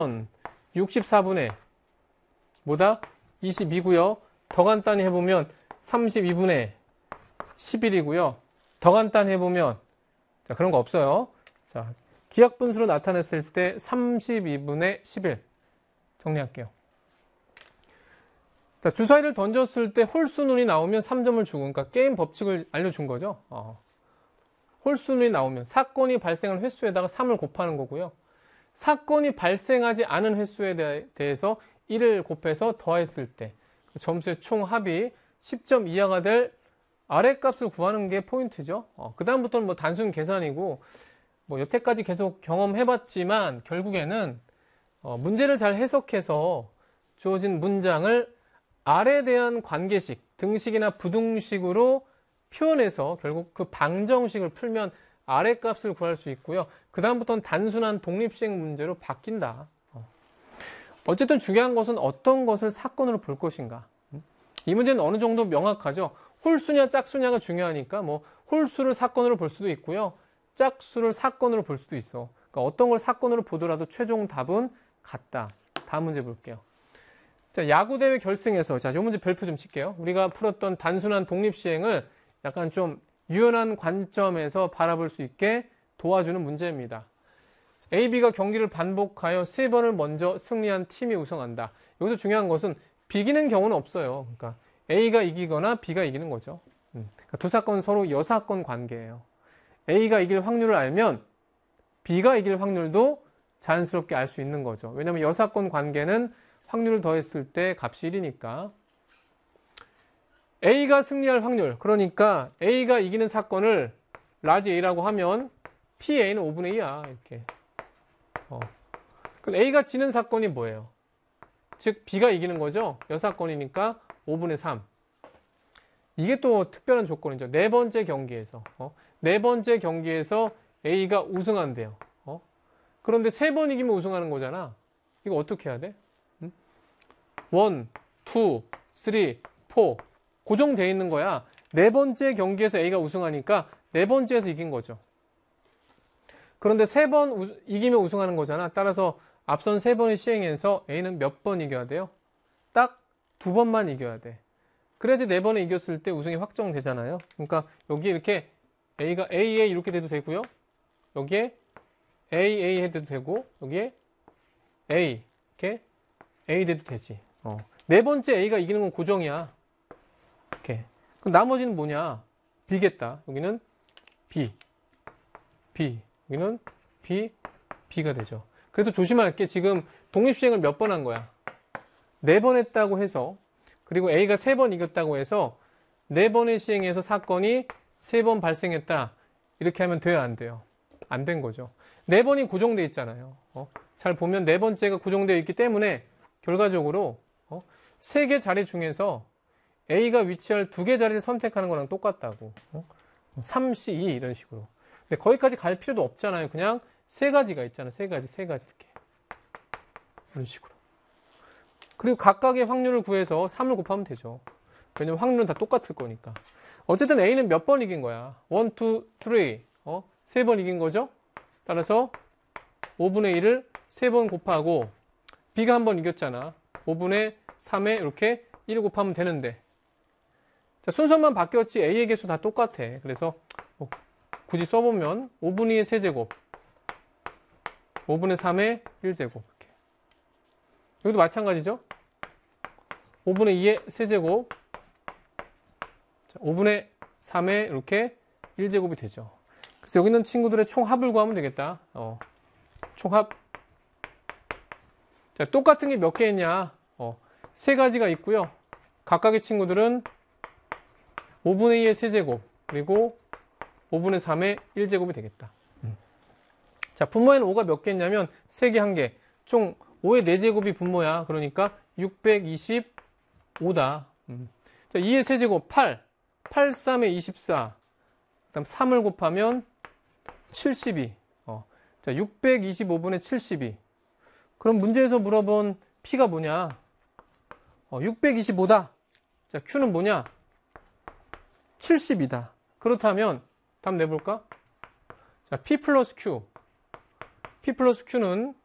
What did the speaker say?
64분의 뭐다? 22고요. 더 간단히 해보면 32분의 11이고요. 더 간단히 해보면 자, 그런 거 없어요. 자, 기하분수로 나타냈을 때 32분의 11 정리할게요. 자, 주사위를 던졌을 때 홀수눈이 나오면 3점을 주고, 그러니까 게임 법칙을 알려준 거죠. 홀수눈이 나오면 사건이 발생한 횟수에다가 3을 곱하는 거고요. 사건이 발생하지 않은 횟수에 대해서 1을 곱해서 더했을 때 점수의 총 합이 10점 이하가 될 아랫값을 구하는 게 포인트죠. 그 다음부터는 뭐 단순 계산이고, 뭐 여태까지 계속 경험해봤지만 결국에는 문제를 잘 해석해서 주어진 문장을 R에 대한 관계식, 등식이나 부등식으로 표현해서 결국 그 방정식을 풀면 R의 값을 구할 수 있고요. 그 다음부터는 단순한 독립시행 문제로 바뀐다. 어쨌든 중요한 것은 어떤 것을 사건으로 볼 것인가. 이 문제는 어느 정도 명확하죠. 홀수냐 짝수냐가 중요하니까 뭐 홀수를 사건으로 볼 수도 있고요. 짝수를 사건으로 볼 수도 있어. 그러니까 어떤 걸 사건으로 보더라도 최종 답은 같다. 다음 문제 볼게요. 자, 야구대회 결승에서, 자, 요 문제 별표 좀 칠게요. 우리가 풀었던 단순한 독립시행을 약간 좀 유연한 관점에서 바라볼 수 있게 도와주는 문제입니다. A, B가 경기를 반복하여 3번을 먼저 승리한 팀이 우승한다. 여기서 중요한 것은 비기는 경우는 없어요. 그러니까 A가 이기거나 B가 이기는 거죠. 그러니까 두 사건은 서로 여사건 관계예요. A가 이길 확률을 알면 B가 이길 확률도 자연스럽게 알 수 있는 거죠. 왜냐하면 여사건 관계는 확률을 더했을 때 값이 1이니까. A가 승리할 확률, 그러니까 A가 이기는 사건을 라지 A라고 하면 PA는 5분의 2야. 이렇게. 그럼 A가 지는 사건이 뭐예요? 즉 B가 이기는 거죠. 여사건이니까 5분의 3. 이게 또 특별한 조건이죠. 네 번째 경기에서 네 번째 경기에서 A가 우승한대요. 그런데 3번 이기면 우승하는 거잖아. 이거 어떻게 해야 돼? 1, 2, 3, 4 고정되어 있는 거야. 네 번째 경기에서 A가 우승하니까 네 번째에서 이긴 거죠. 그런데 3번 이기면 우승하는 거잖아. 따라서 앞선 3번의 시행에서 A는 몇 번 이겨야 돼요? 딱 2번만 이겨야 돼. 그래야지 4번에 이겼을 때 우승이 확정되잖아요. 그러니까 여기 이렇게 A가 AA 이렇게 돼도 되고요. 여기에 AA 해도 되고, 여기에 A 이렇게 A 돼도 되지. 네 번째 A가 이기는 건 고정이야. 이렇게. 그럼 나머지는 뭐냐? B겠다. 여기는 B, B, 여기는 B, B가 되죠. 그래서 조심할 게 지금 독립시행을 몇 번 한 거야? 4번 했다고 해서, 그리고 A가 3번 이겼다고 해서 4번의 시행에서 사건이 3번 발생했다. 이렇게 하면 돼요, 안 돼요? 안 된 거죠. 4번이 고정되어 있잖아요. 잘 보면 4번째가 고정되어 있기 때문에 결과적으로 3개 자리 중에서 A가 위치할 2개 자리를 선택하는 거랑 똑같다고. 3, C, 2 이런 식으로. 근데 거기까지 갈 필요도 없잖아요. 그냥 3가지가 있잖아요. 3가지 이렇게. 이런 식으로. 그리고 각각의 확률을 구해서 3을 곱하면 되죠. 왜냐면 확률은 다 똑같을 거니까. 어쨌든 A는 몇 번 이긴 거야? 1, 2, 3. 3번 이긴 거죠? 따라서 5분의 1을 3번 곱하고 B가 한 번 이겼잖아. 5분의 3에 이렇게 1을 곱하면 되는데. 자, 순서만 바뀌었지 A의 개수 다 똑같아. 그래서 굳이 써보면 5분의 2의 세제곱, 5분의 3의 1제곱 이렇게. 여기도 마찬가지죠. 5분의 2의 세제곱, 5분의 3의 이렇게 1제곱이 되죠. 그래서 여기 있는 친구들의 총합을 구하면 되겠다. 총합. 자, 똑같은 게 몇 개 있냐? 3가지가 있고요. 각각의 친구들은 5분의 2의 세제곱, 그리고 5분의 3의 1제곱이 되겠다. 자, 분모에는 5가 몇 개 있냐면 3개, 1개. 총 5의 4제곱이 분모야. 그러니까 625다. 자, 2의 세제곱 8. 8, 3의 24. 그 다음 3을 곱하면 72. 자, 625분의 72. 그럼 문제에서 물어본 P가 뭐냐? 625다. 자, Q는 뭐냐? 70이다. 그렇다면 답 내볼까? 자, P 플러스 Q. P 플러스 Q는